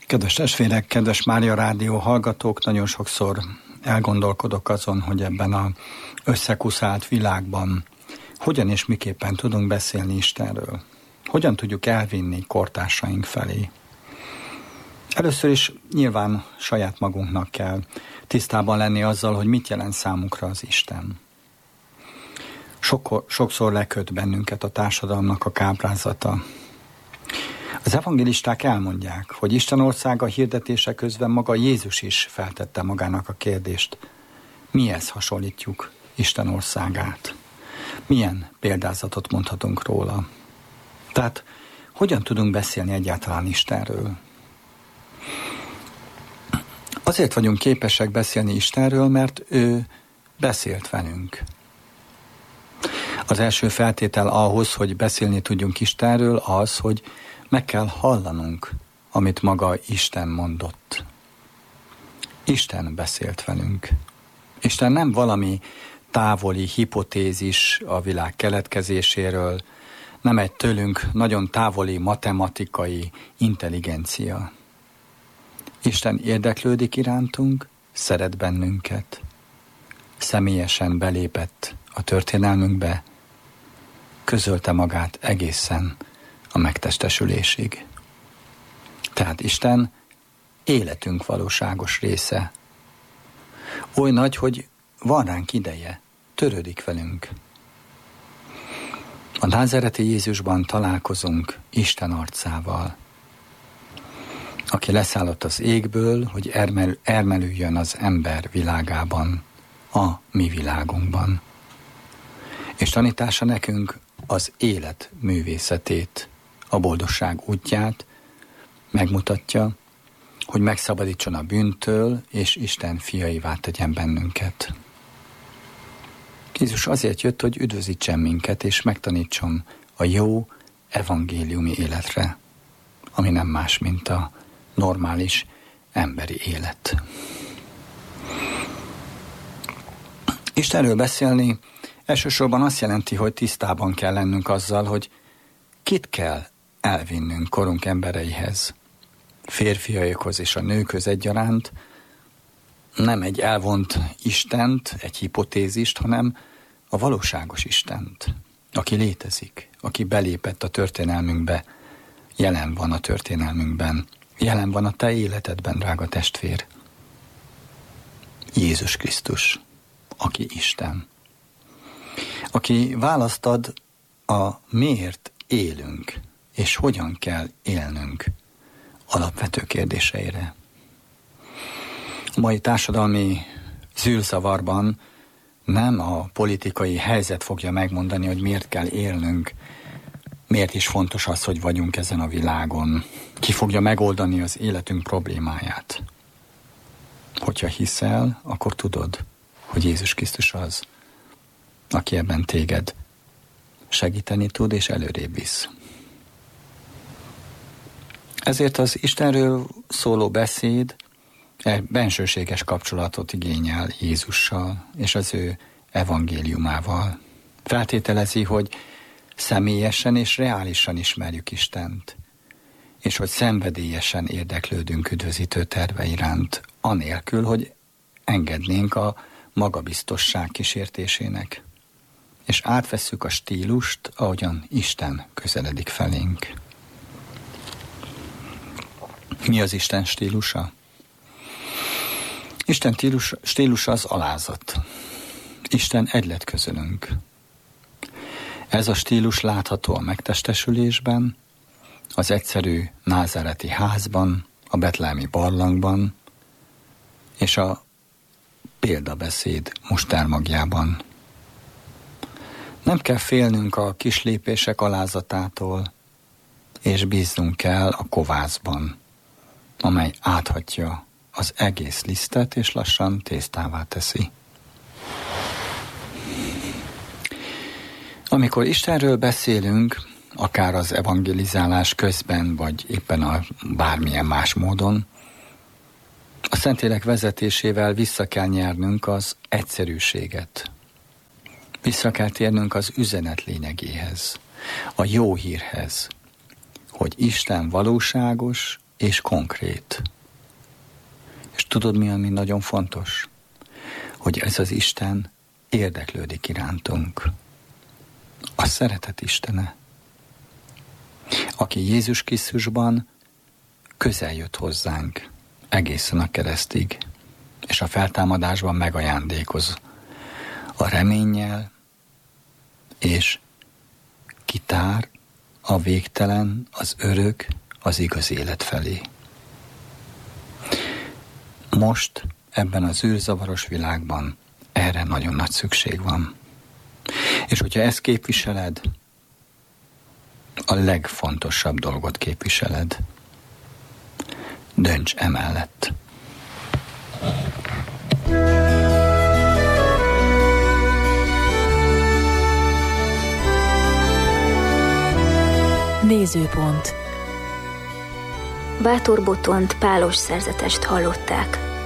Kedves testvérek, kedves Mária Rádió hallgatók, nagyon sokszor elgondolkodok azon, hogy ebben az összekuszált világban hogyan és miképpen tudunk beszélni Istenről. Hogyan tudjuk elvinni kortársaink felé. Először is nyilván saját magunknak kell tisztában lenni azzal, hogy mit jelent számunkra az Isten. Sokszor leköt bennünket a társadalomnak a káprázata. Az evangélisták elmondják, hogy Isten országa hirdetése közben maga Jézus is feltette magának a kérdést. Mihez hasonlítjuk Isten országát? Milyen példázatot mondhatunk róla? Tehát hogyan tudunk beszélni egyáltalán Istenről? Azért vagyunk képesek beszélni Istenről, mert ő beszélt velünk. Az első feltétel ahhoz, hogy beszélni tudjunk Istenről, az, hogy meg kell hallanunk, amit maga Isten mondott. Isten beszélt velünk. Isten nem valami távoli hipotézis a világ keletkezéséről, nem egy tőlünk nagyon távoli matematikai intelligencia. Isten érdeklődik irántunk, szeret bennünket, személyesen belépett a történelmünkbe, közölte magát egészen a megtestesülésig. Tehát Isten életünk valóságos része. Oly nagy, hogy van ránk ideje, törődik velünk. A názáreti Jézusban találkozunk Isten arcával, aki leszállott az égből, hogy elmerüljön az ember világában, a mi világunkban. És tanítása nekünk az élet művészetét, a boldogság útját, megmutatja, hogy megszabadítson a bűntől, és Isten fiaivá tegyen bennünket. Jézus azért jött, hogy üdvözítsen minket, és megtanítson a jó evangéliumi életre, ami nem más, mint a normális emberi élet. Istenről beszélni elsősorban azt jelenti, hogy tisztában kell lennünk azzal, hogy kit kell elvinnünk korunk embereihez, férfiakhoz és a nőkhöz egyaránt, nem egy elvont Istent, egy hipotézist, hanem a valóságos Istent, aki létezik, aki belépett a történelmünkbe, jelen van a történelmünkben, jelen van a te életedben, drága testvér. Jézus Krisztus, aki Isten, aki választ ad a miért élünk, és hogyan kell élnünk alapvető kérdéseire. A mai társadalmi zűrzavarban nem a politikai helyzet fogja megmondani, hogy miért kell élnünk, miért is fontos az, hogy vagyunk ezen a világon. Ki fogja megoldani az életünk problémáját. Hogyha hiszel, akkor tudod, hogy Jézus Krisztus az, aki ebben téged segíteni tud és előrébb visz. Ezért az Istenről szóló beszéd bensőséges kapcsolatot igényel Jézussal és az ő evangéliumával. Feltételezi, hogy személyesen és reálisan ismerjük Istent, és hogy szenvedélyesen érdeklődünk üdvözítő terve iránt, anélkül, hogy engednénk a magabiztosság kísértésének, és átvesszük a stílust, ahogyan Isten közeledik felénk. Mi az Isten stílusa? Isten stílusa az alázat. Isten egy lett közülünk. Ez a stílus látható a megtestesülésben, az egyszerű názáreti házban, a betlehemi barlangban, és a példabeszéd mustármagjában. Nem kell félnünk a kis lépések alázatától, és bíznunk kell a kovászban, amely áthatja az egész lisztet, és lassan tésztává teszi. Amikor Istenről beszélünk, akár az evangelizálás közben, vagy éppen a bármilyen más módon, a Szentlélek vezetésével vissza kell nyernünk az egyszerűséget. Vissza kell térnünk az üzenet lényegéhez, a jó hírhez, hogy Isten valóságos, és konkrét. És tudod mi, ami nagyon fontos? Hogy ez az Isten érdeklődik irántunk. A szeretet Istene, aki Jézus Krisztusban közel jött hozzánk egészen a keresztig, és a feltámadásban megajándékoz a reménnyel, és kitár a végtelen, az örök, az igaz élet felé. Most ebben az űrzavaros világban erre nagyon nagy szükség van. És hogyha ezt képviseled, a legfontosabb dolgot képviseled. Dönts emellett. Nézőpont. Bátor Botont pálos szerzetest hallották.